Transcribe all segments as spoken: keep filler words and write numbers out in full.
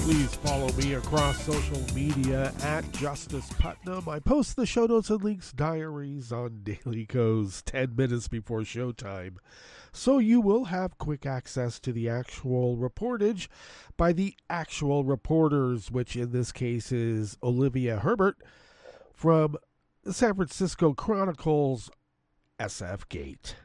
Please follow me across social media at Justice Putnam. I post the show notes and links diaries on Daily Kos ten minutes before showtime, so you will have quick access to the actual reportage by the actual reporters, which in this case is Olivia Herbert from the San Francisco Chronicle's S F Gate.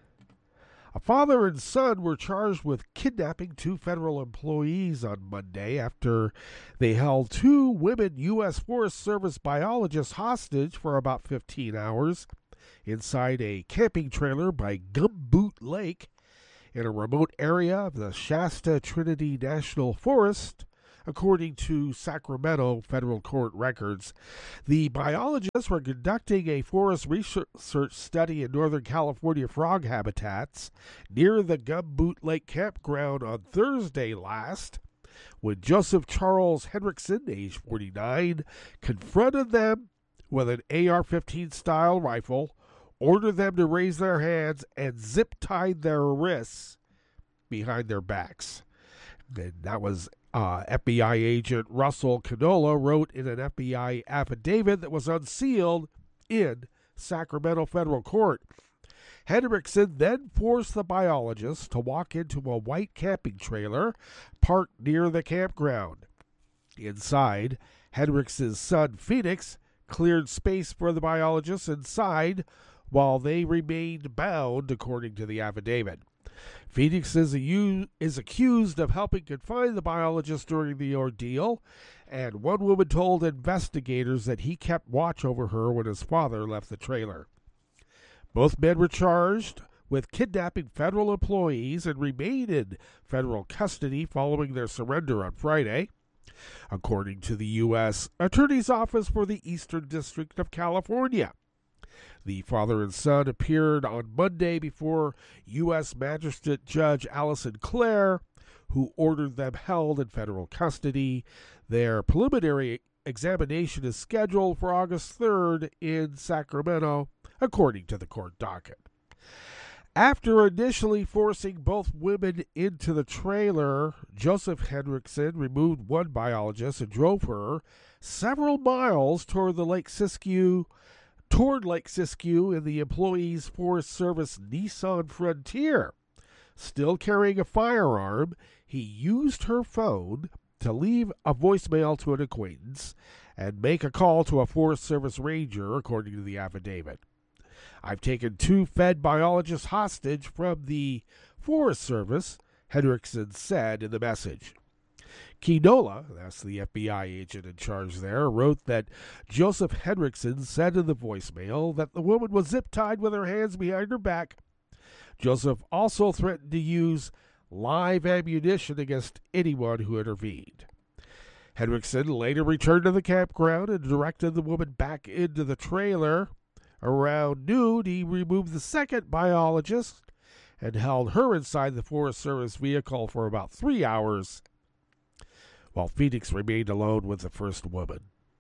A father and son were charged with kidnapping two federal employees on Monday after they held two women U S Forest Service biologists hostage for about fifteen hours inside a camping trailer by Gumboot Lake in a remote area of the Shasta Trinity National Forest, according to Sacramento federal court records. The biologists were conducting a forest research study in Northern California frog habitats near the Gumboot Lake campground on Thursday last, when Joseph Charles Hendrickson, age forty-nine, confronted them with an A R fifteen style rifle, ordered them to raise their hands, and zip-tied their wrists behind their backs. And that was Uh, F B I agent Russell Canola wrote in an F B I affidavit that was unsealed in Sacramento federal court. Hendrickson then forced the biologists to walk into a white camping trailer parked near the campground. Inside, Hendrickson's son Phoenix cleared space for the biologists inside while they remained bound, according to the affidavit. Phoenix is, a, is accused of helping confine the biologist during the ordeal, and one woman told investigators that he kept watch over her when his father left the trailer. Both men were charged with kidnapping federal employees and remain in federal custody following their surrender on Friday, according to the U S Attorney's Office for the Eastern District of California. The father and son appeared on Monday before U S Magistrate Judge Allison Clare, who ordered them held in federal custody. Their preliminary examination is scheduled for August third in Sacramento, according to the court docket. After initially forcing both women into the trailer, Joseph Hendrickson removed one biologist and drove her several miles toward the Lake Siskiyou toward Lake Siskiyou in the employee's Forest Service Nissan Frontier. Still carrying a firearm, he used her phone to leave a voicemail to an acquaintance and make a call to a Forest Service ranger, according to the affidavit. I've taken two Fed biologists hostage from the Forest Service, Hendrickson said in the message. Quinola, that's the F B I agent in charge there, wrote that Joseph Hendrickson said in the voicemail that the woman was zip-tied with her hands behind her back. Joseph also threatened to use live ammunition against anyone who intervened. Hendrickson later returned to the campground and directed the woman back into the trailer. Around noon, he removed the second biologist and held her inside the Forest Service vehicle for about three hours, while Phoenix remained alone with the first woman.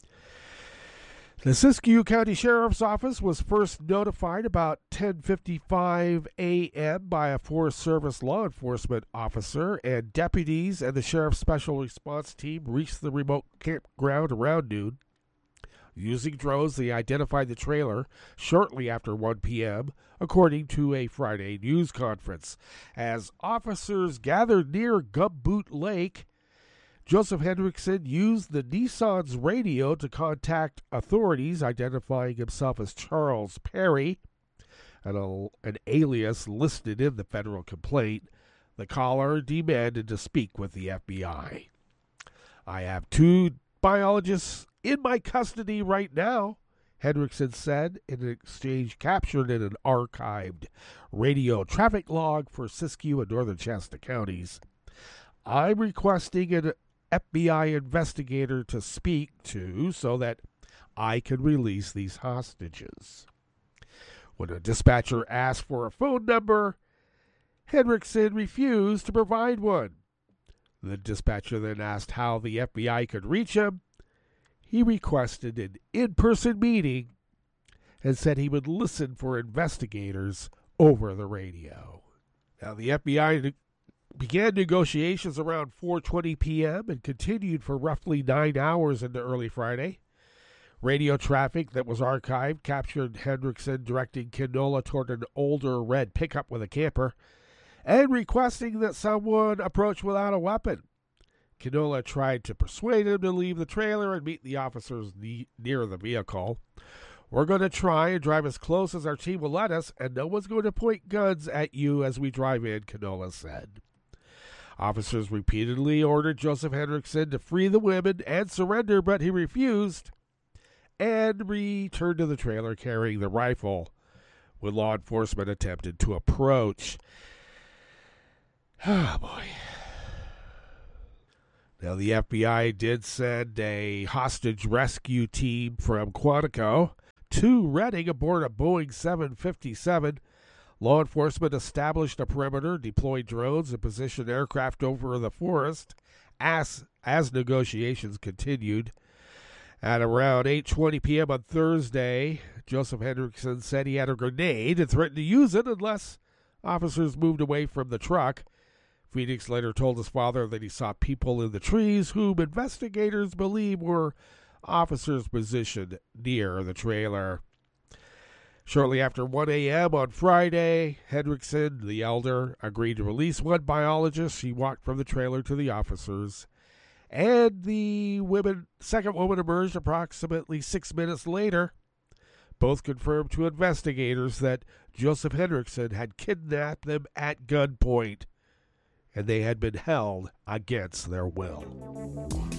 The Siskiyou County Sheriff's Office was first notified about ten fifty-five a.m. by a Forest Service law enforcement officer, and deputies and the Sheriff's Special Response Team reached the remote campground around noon. Using drones, they identified the trailer shortly after one p.m., according to a Friday news conference. As officers gathered near Gumboot Lake, Joseph Hendrickson used the Nissan's radio to contact authorities, identifying himself as Charles Perry, an, an alias listed in the federal complaint. The caller demanded to speak with the F B I. I have two biologists in my custody right now, Hendrickson said in an exchange captured in an archived radio traffic log for Siskiyou and Northern Shasta counties. I'm requesting an F B I investigator to speak to so that I can release these hostages. When a dispatcher asked for a phone number, Hendrickson refused to provide one. The dispatcher then asked how the F B I could reach him. He requested an in-person meeting and said he would listen for investigators over the radio. Now, the F B I began negotiations around four twenty p.m. and continued for roughly nine hours into early Friday. Radio traffic that was archived captured Hendrickson directing Kinola toward an older red pickup with a camper and requesting that someone approach without a weapon. Kinola tried to persuade him to leave the trailer and meet the officers ne- near the vehicle. "We're going to try and drive as close as our team will let us, and no one's going to point guns at you as we drive in," Kinola said. Officers repeatedly ordered Joseph Hendrickson to free the women and surrender, but he refused and returned to the trailer carrying the rifle when law enforcement attempted to approach. Oh, boy. Now, the F B I did send a hostage rescue team from Quantico to Redding aboard a Boeing seven fifty-seven. Law enforcement established a perimeter, deployed drones, and positioned aircraft over the forest as, as negotiations continued. At around eight twenty p.m. on Thursday, Joseph Hendrickson said he had a grenade and threatened to use it unless officers moved away from the truck. Phoenix later told his father that he saw people in the trees whom investigators believe were officers positioned near the trailer. Shortly after one a.m. on Friday, Hendrickson, the elder, agreed to release one biologist. He walked from the trailer to the officers, and the women, second woman emerged approximately six minutes later. Both confirmed to investigators that Joseph Hendrickson had kidnapped them at gunpoint, and they had been held against their will.